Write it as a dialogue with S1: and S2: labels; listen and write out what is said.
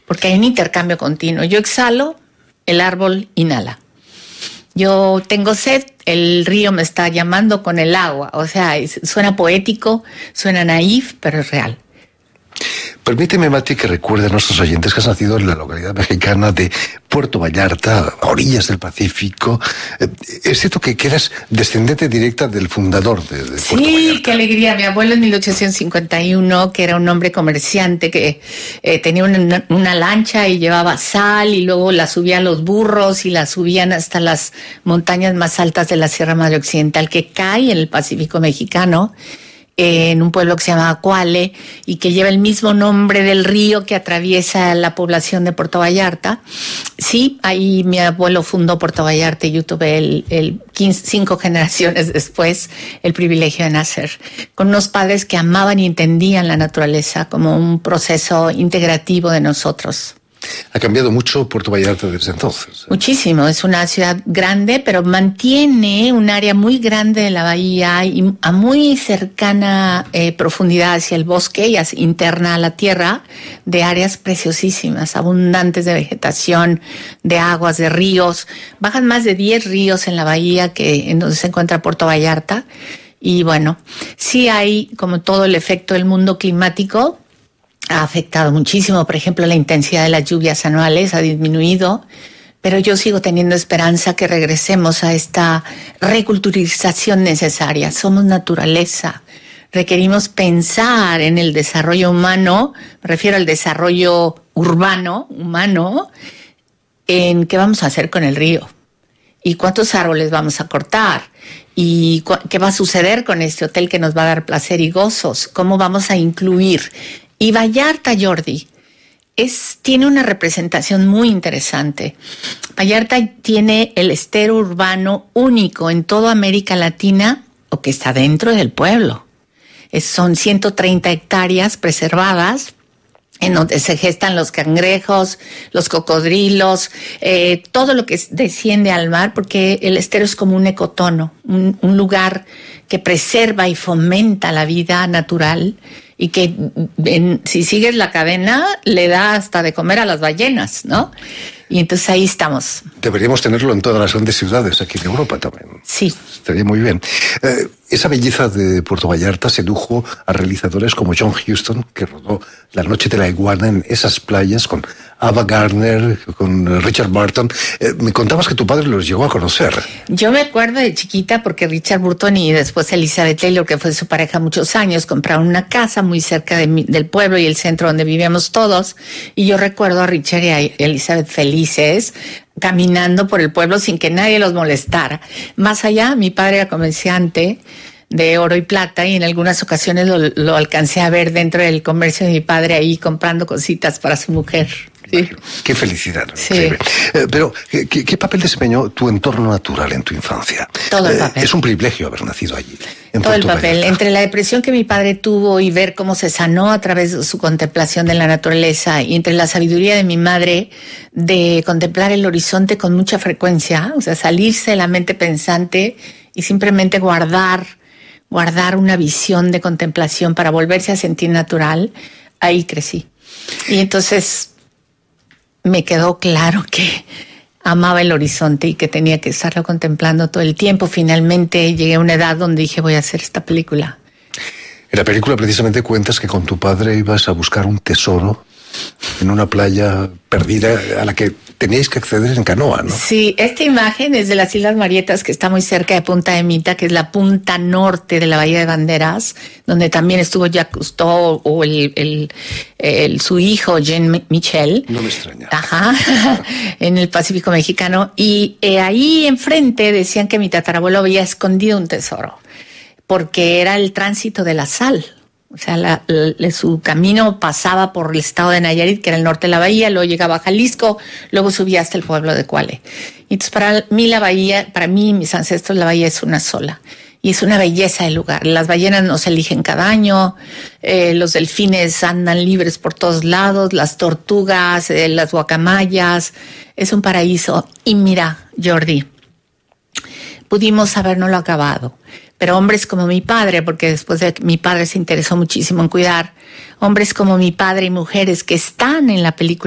S1: porque hay un intercambio continuo. Yo exhalo, el árbol inhala. Yo tengo sed, el río me está llamando con el agua. O sea, suena poético, suena naif, pero es real.
S2: Permíteme, Mati, que recuerde a nuestros oyentes que has nacido en la localidad mexicana de Puerto Vallarta, a orillas del Pacífico. Es cierto que eras descendente directa del fundador de Puerto Vallarta.
S1: Sí, qué alegría. Mi abuelo en 1851, que era un hombre comerciante que tenía una lancha y llevaba sal y luego la subía a los burros y la subían hasta las montañas más altas de la Sierra Madre Occidental, que cae en el Pacífico mexicano, en un pueblo que se llama Cuale y que lleva el mismo nombre del río que atraviesa la población de Puerto Vallarta. Sí, ahí mi abuelo fundó Puerto Vallarta y yo tuve 5 generaciones después el privilegio de nacer con unos padres que amaban y entendían la naturaleza como un proceso integrativo de nosotros.
S2: Ha cambiado mucho Puerto Vallarta desde entonces.
S1: Muchísimo, es una ciudad grande, pero mantiene un área muy grande de la bahía y a muy cercana profundidad hacia el bosque y interna a la tierra, de áreas preciosísimas, abundantes de vegetación, de aguas, de ríos. Bajan más de 10 ríos en la bahía en donde se encuentra Puerto Vallarta. Y bueno, sí hay, como todo el efecto del mundo climático, ha afectado muchísimo. Por ejemplo, la intensidad de las lluvias anuales ha disminuido, pero yo sigo teniendo esperanza que regresemos a esta reculturización necesaria. Somos naturaleza. Requerimos pensar en el desarrollo humano, me refiero al desarrollo urbano, humano, en qué vamos a hacer con el río y cuántos árboles vamos a cortar y qué va a suceder con este hotel que nos va a dar placer y gozos, cómo vamos a incluir. Y Vallarta, Jordi, tiene una representación muy interesante. Vallarta tiene el estero urbano único en toda América Latina, o que está dentro del pueblo. Son 130 hectáreas preservadas, en donde se gestan los cangrejos, los cocodrilos, todo lo que desciende al mar, porque el estero es como un ecotono, un lugar que preserva y fomenta la vida natural y que si sigues la cadena le da hasta de comer a las ballenas, ¿no? Y entonces ahí estamos.
S2: Deberíamos tenerlo en todas las grandes ciudades aquí en Europa también.
S1: Sí.
S2: Estaría muy bien. Esa belleza de Puerto Vallarta sedujo a realizadores como John Huston, que rodó La Noche de la Iguana en esas playas con Ava Gardner, con Richard Burton. Me contabas que tu padre los llegó a conocer.
S1: Yo me acuerdo de chiquita porque Richard Burton y después Elizabeth Taylor, que fue su pareja muchos años, compraron una casa muy cerca del pueblo y el centro donde vivíamos todos. Y yo recuerdo a Richard y a Elizabeth felices caminando por el pueblo sin que nadie los molestara. Más allá, mi padre era comerciante de oro y plata y en algunas ocasiones lo alcancé a ver dentro del comercio de mi padre ahí comprando cositas para su mujer. Sí.
S2: Qué felicidad.
S1: Sí.
S2: Pero, ¿qué papel desempeñó tu entorno natural en tu infancia?
S1: Todo el papel.
S2: Es un privilegio haber nacido allí.
S1: Todo el papel. Entre la depresión que mi padre tuvo y ver cómo se sanó a través de su contemplación de la naturaleza y entre la sabiduría de mi madre de contemplar el horizonte con mucha frecuencia, o sea, salirse de la mente pensante y simplemente guardar una visión de contemplación para volverse a sentir natural, ahí crecí. Y entonces me quedó claro que amaba el horizonte y que tenía que estarlo contemplando todo el tiempo. Finalmente llegué a una edad donde dije, voy a hacer esta película.
S2: En la película precisamente cuentas que con tu padre ibas a buscar un tesoro en una playa perdida a la que teníais que acceder en canoa, ¿no?
S1: Sí, esta imagen es de las Islas Marietas, que está muy cerca de Punta de Mita, que es la punta norte de la Bahía de Banderas, donde también estuvo Jacques Cousteau o su hijo, Jean Michel.
S2: No me extraña.
S1: Ajá, en el Pacífico mexicano. Y ahí enfrente decían que mi tatarabuelo había escondido un tesoro, porque era el tránsito de la sal. O sea, su camino pasaba por el estado de Nayarit, que era el norte de la bahía, luego llegaba a Jalisco, luego subía hasta el pueblo de Cuale. Y entonces para mí la bahía, para mí mis ancestros, la bahía es una sola. Y es una belleza el lugar. Las ballenas nos eligen cada año, los delfines andan libres por todos lados, las tortugas, las guacamayas, es un paraíso. Y mira, Jordi, pudimos habérnoslo acabado. Pero hombres como mi padre, porque después de que mi padre se interesó muchísimo en cuidar, hombres como mi padre y mujeres que están en la película